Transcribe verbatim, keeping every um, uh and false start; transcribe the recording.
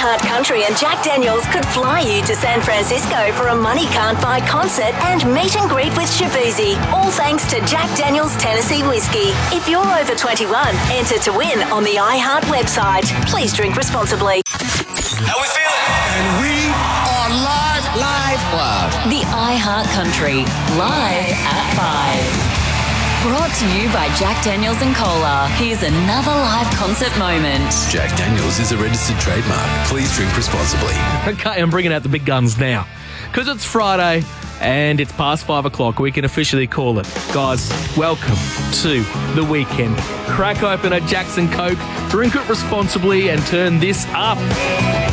iHeart Country and Jack Daniels could fly you to San Francisco for a Money Can't Buy concert and meet and greet with Shaboozey. All thanks to Jack Daniels Tennessee Whiskey. If you're over twenty-one, enter to win on the iHeart website. Please drink responsibly. How we feeling? And we are live, live, live. The iHeart Country, live at five. Brought to you by Jack Daniels and Cola. Here's another live concert moment. Jack Daniels is a registered trademark. Please drink responsibly. Okay, I'm bringing out the big guns now. Because it's Friday and it's past five o'clock, we can officially call it. Guys, welcome to the weekend. Crack open a Jackson Coke, drink it responsibly and turn this up.